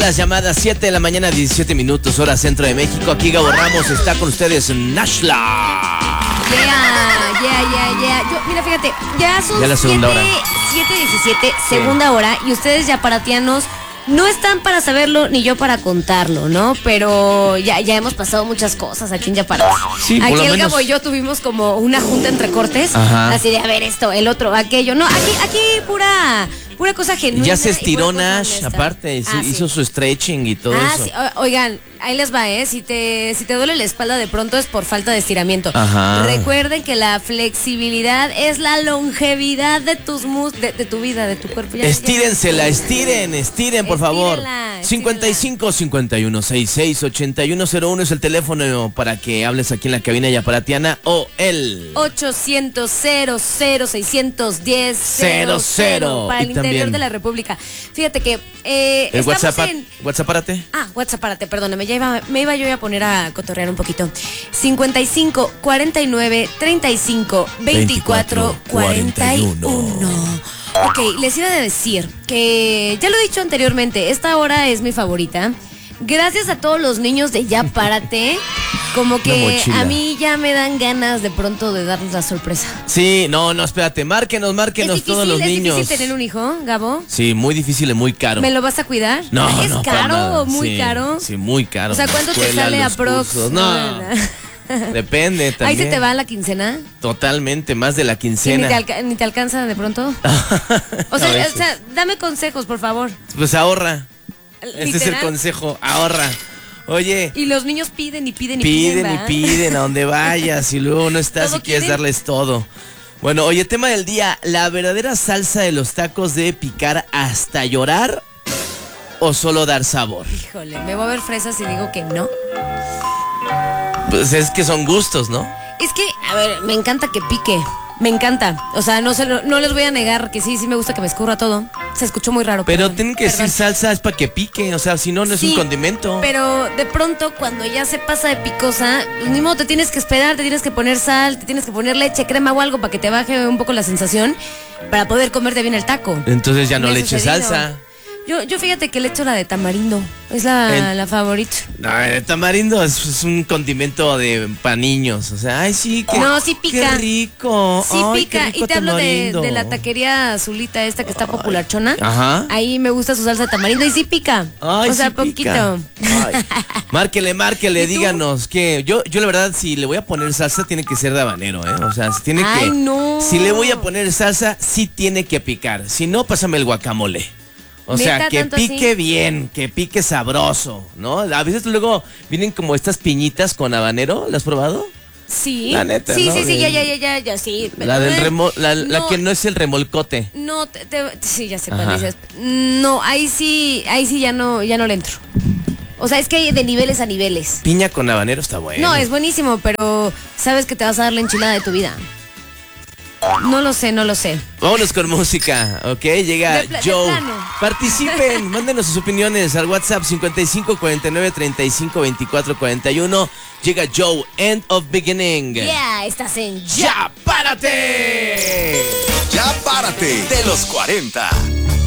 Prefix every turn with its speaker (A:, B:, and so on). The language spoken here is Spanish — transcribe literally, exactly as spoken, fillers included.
A: Las llamadas siete de la mañana, diecisiete minutos, hora centro de México. Aquí Gabo Ramos está con ustedes, Nashla.
B: Yeah, yeah, yeah, yeah. Yo, mira, fíjate, ya son
A: ya la segunda hora.
B: siete diecisiete, segunda sí. hora, y ustedes ya paratianos no están para saberlo ni yo para contarlo, ¿no? Pero ya, ya hemos pasado muchas cosas aquí en Yaparate.
A: Sí,
B: aquí el
A: menos...
B: Gabo y yo tuvimos como una junta entre cortes, Ajá. así de a ver esto, el otro, aquello. No, aquí, aquí pura... Pura cosa genuina.
A: Ya se estiró Nash, aparte, ah, hizo sí. su stretching y todo
B: ah,
A: eso.
B: Sí. Oigan, ahí les va, ¿eh? Si te, si te duele la espalda de pronto es por falta de estiramiento.
A: Ajá.
B: Recuerden que la flexibilidad es la longevidad de tus mus de, de tu vida, de tu cuerpo. Ya,
A: Estírensela, ya. estiren, estiren, por favor. Estírenla. cincuenta y cinco, cincuenta y uno, sesenta y seis, ochenta y uno cero uno es el teléfono para que hables aquí en la cabina yaparatiana, o el
B: ochocientos, cero cero, seiscientos diez, cero cero para el interior de la República. Fíjate que eh,
A: el WhatsApp,
B: en...
A: WhatsAppárate.
B: Ah, WhatsAppárate, perdóname, ya iba, me iba yo a poner a cotorrear un poquito. cincuenta y cinco, cuarenta y nueve, treinta y cinco, veinticuatro, cuarenta y uno. Ok, les iba a decir que ya lo he dicho anteriormente, esta hora es mi favorita. Gracias a todos los niños de Ya Párate, como que a mí ya me dan ganas de pronto de darles la sorpresa.
A: Sí, no, no, espérate, márquenos, márquenos difícil, todos los
B: ¿es
A: niños.
B: ¿Es difícil tener un hijo, Gabo?
A: Sí, muy difícil y muy caro.
B: ¿Me lo vas a cuidar?
A: No,
B: ¿Es
A: no,
B: caro o muy
A: sí,
B: caro?
A: Sí, muy caro.
B: O sea, ¿cuánto te sale a prox?
A: No, no. Depende también.
B: ¿Ahí se te va la quincena?
A: Totalmente, más de la quincena.
B: ¿Ni te, ni te alcanza de pronto? o, sea, o sea, dame consejos, por favor.
A: Pues ahorra.
B: ¿Literal?
A: Ese es el consejo, ahorra. Oye.
B: Y los niños piden y piden y
A: piden.
B: Piden
A: y piden a donde vayas y luego no estás y quieres darles todo. Bueno, oye, tema del día, ¿la verdadera salsa de los tacos debe picar hasta llorar o solo dar sabor?
B: Híjole, me voy a ver fresas y digo que no.
A: Pues es que son gustos, ¿no?
B: Es que, a ver, me encanta que pique. Me encanta. O sea, no se lo, no les voy a negar que sí, sí me gusta que me escurra todo. Se escuchó muy raro.
A: Pero
B: perdón,
A: tienen que
B: perdón.
A: decir salsa es para que pique. O sea, si no, no es
B: sí,
A: un condimento.
B: Pero de pronto, cuando ya se pasa de picosa, pues ni modo, te tienes que esperar, te tienes que poner sal, te tienes que poner leche, crema o algo para que te baje un poco la sensación para poder comerte bien el taco.
A: Entonces ya no
B: me
A: le eches salsa.
B: Yo, yo fíjate que le echo la de tamarindo. Es la,
A: el,
B: la favorita.
A: No, el tamarindo es, es un condimento de para niños. O sea, ay, sí, que,
B: no, sí pica.
A: Qué rico.
B: Sí
A: ay,
B: pica.
A: Qué rico
B: y te hablo de,
A: de
B: la taquería azulita esta que está popularchona.
A: Ajá.
B: Ahí me gusta su salsa de tamarindo y sí pica.
A: Ay,
B: o sea,
A: sí
B: poquito.
A: Ay. Márquele, márquele, díganos que yo, yo la verdad, si le voy a poner salsa, tiene que ser de habanero, ¿eh? O sea, si tiene
B: ay,
A: que.
B: No.
A: Si le voy a poner salsa, sí tiene que picar. Si no, pásame el guacamole. O sea, que pique así? Bien, que pique sabroso, ¿no? A veces luego vienen como estas piñitas con habanero, ¿las has probado?
B: Sí.
A: La neta,
B: sí,
A: ¿no?
B: sí, sí, ya, ya, ya, ya, ya, sí.
A: La del remo, la, no, la que no es el remolcote.
B: No, te, te, sí, ya sé cuál dices. No, ahí sí, ahí sí ya no, ya no le entro. O sea, es que hay de niveles a niveles.
A: Piña con habanero está bueno.
B: No, es buenísimo, pero sabes que te vas a dar la enchilada de tu vida. No lo sé, no lo sé.
A: Vámonos con música, ¿ok? Llega Joe. Participen, mándenos sus opiniones al WhatsApp cincuenta y cinco, cuarenta y nueve, treinta y cinco, veinticuatro, cuarenta y uno. Llega Joe, End of Beginning.
B: Yeah, estás en
A: Ya Párate.
C: Ya Párate de los cuarenta.